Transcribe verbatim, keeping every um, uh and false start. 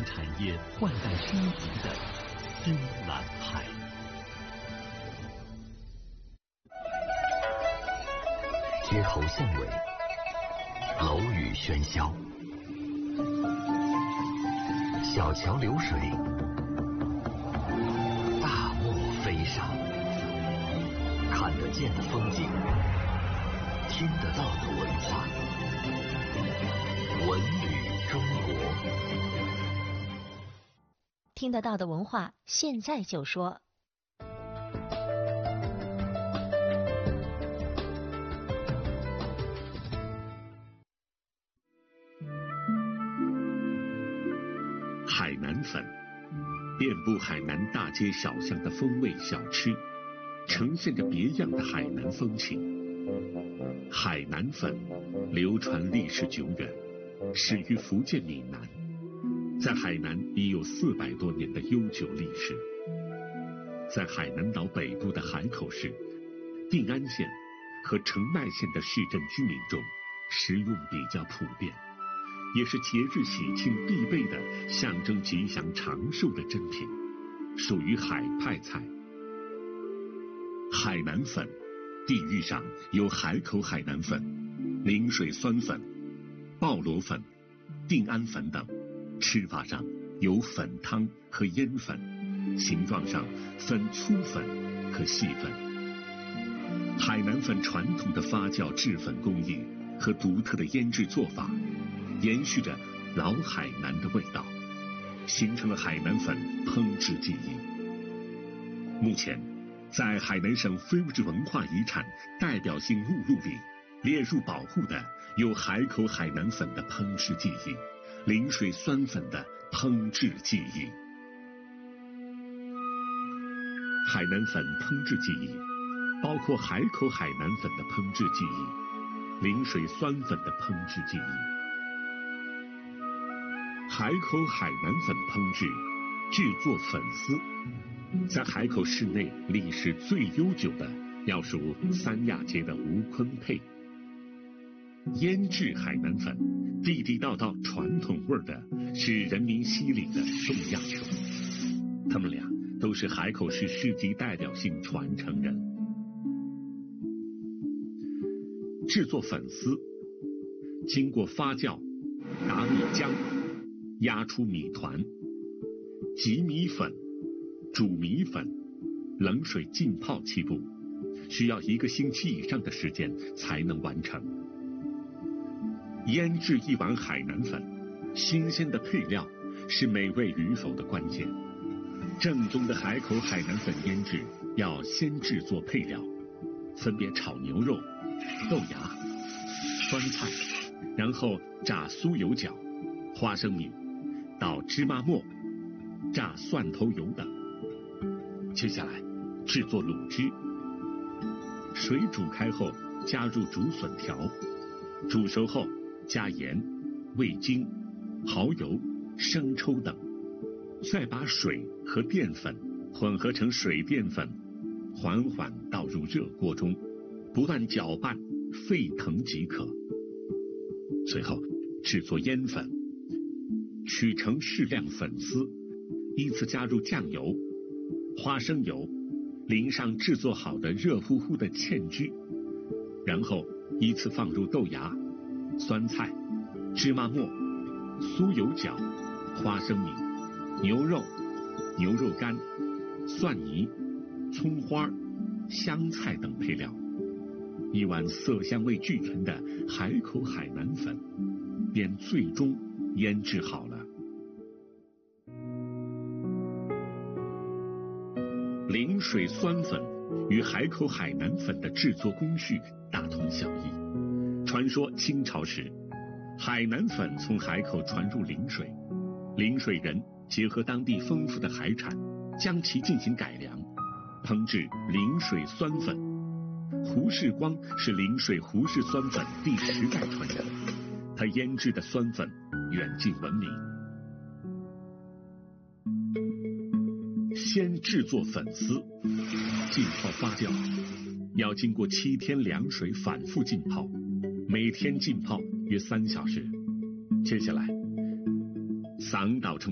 产业换代升级的深蓝海。 街头巷尾，楼宇喧嚣，小桥流水，大漠飞沙，看得见的风景，听得到的文化，文旅中国。 听得到的文化，现在就说。 海南粉，遍布海南大街小巷的风味小吃，呈现着别样的海南风情。海南粉流传历史久远，始于福建闽南，在海南已有四百多年的悠久历史。在海南岛北部的海口市、定安县和澄迈县的市镇居民中，食用比较普遍，也是节日喜庆必备的象征吉祥长寿的珍品，属于海派菜。海南粉地域上有海口海南粉、陵水酸粉、鲍螺粉、定安粉等，吃法上有粉汤和腌粉，形状上分粗粉和细粉。海南粉传统的发酵制粉工艺和独特的腌制做法，延续着老海南的味道，形成了海南粉烹制技艺。目前，在海南省非物质文化遗产代表性目录里列入保护的有海口海南粉的烹制技艺、陵水酸粉的烹制技艺。海南粉烹制技艺包括海口海南粉的烹制技艺、陵水酸粉的烹制技艺。海口海南粉烹制制作粉丝，在海口市内历史最悠久的要数三亚街的吴坤配。腌制海南粉地地道道传统味的是人民西岭的宋亚雄，他们俩都是海口市市级代表性传承人。制作粉丝经过发酵、打米浆、压出米团、挤米粉、煮米粉、冷水浸泡七步，需要一个星期以上的时间才能完成。腌制一碗海南粉，新鲜的配料是美味与否的关键。正宗的海口海南粉腌制要先制作配料，分别炒牛肉、豆芽、酸菜，然后炸酥油角、花生米、倒芝麻末、炸蒜头油等。接下来制作卤汁，水煮开后加入竹笋条，煮熟后加盐、味精、蚝油、生抽等，再把水和淀粉混合成水淀粉，缓缓倒入热锅中，不断搅拌沸腾即可。随后制作腌粉，取成适量粉丝，依次加入酱油、花生油，淋上制作好的热乎乎的芡汁，然后依次放入豆芽、酸菜、芝麻末、酥油角、花生米、牛肉、牛肉干、蒜泥、葱花、香菜等配料。一碗色香味俱全的海口海南粉便最终腌制好了。陵水酸粉与海口海南粉的制作工序大同小异。传说清朝时，海南粉从海口传入陵水，陵水人结合当地丰富的海产，将其进行改良，烹制陵水酸粉。胡世光是陵水胡氏酸粉第十代传人，他腌制的酸粉远近闻名。先制作粉丝，浸泡发酵，要经过七天凉水反复浸泡，每天浸泡约三小时。接下来，散捣成